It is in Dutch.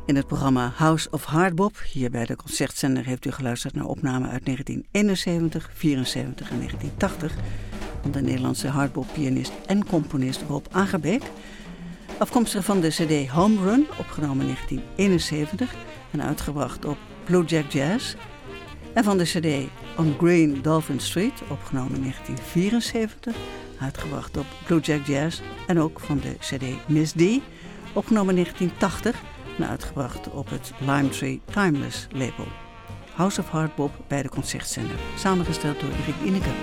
In het programma House of Hardbop, hier bij de Concertzender, heeft u geluisterd naar opnamen uit 1971, 74 en 1980 van de Nederlandse hardbop-pianist en componist Rob Agerbeek. Afkomstig van de cd Home Run, opgenomen in 1971 en uitgebracht op Blue Jack Jazz. En van de cd On Green Dolphin Street, opgenomen in 1974, uitgebracht op Blue Jack Jazz. En ook van de cd Miss D, opgenomen in 1980 en uitgebracht op het Lime Tree Timeless label. House of Hardbop bij de Concertzender, samengesteld door Erik Ineke.